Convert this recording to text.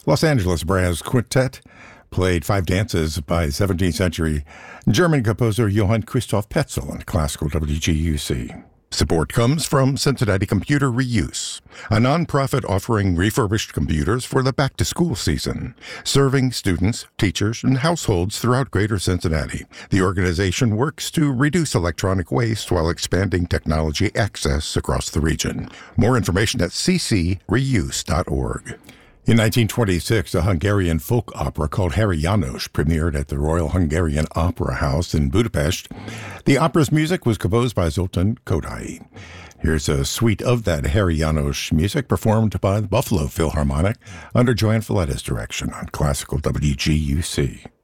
Los Angeles Brass Quintet played five dances by 17th century German composer Johann Christoph Petzel on classical WGUC. Support comes from Cincinnati Computer Reuse, a nonprofit offering refurbished computers for the back-to-school season, serving students, teachers, and households throughout Greater Cincinnati. The organization works to reduce electronic waste while expanding technology access across the region. More information at ccreuse.org. In 1926, a Hungarian folk opera called Harry János premiered at the Royal Hungarian Opera House in Budapest. The opera's music was composed by Zoltán Kodály. Here's a suite of that Harry János music performed by the Buffalo Philharmonic under Joanne Folletta's direction on Classical WGUC.